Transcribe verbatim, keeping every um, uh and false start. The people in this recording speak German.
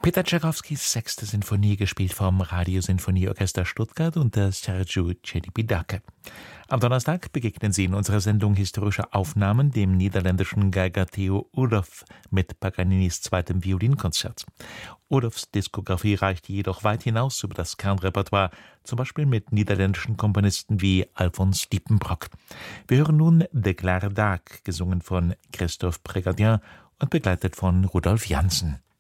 Peter Tschaikowskis sechste Sinfonie, gespielt vom Radiosinfonieorchester Stuttgart unter Sergiu Celibidache. Am Donnerstag begegnen Sie in unserer Sendung Historische Aufnahmen dem niederländischen Geiger Theo Ulofs mit Paganinis zweitem Violinkonzert. Ulofs Diskografie reicht jedoch weit hinaus über das Kernrepertoire, zum Beispiel mit niederländischen Komponisten wie Alphonse Diepenbrock. Wir hören nun De Clare Daak, gesungen von Christophe Prégardien und begleitet von Rudolf Janssen.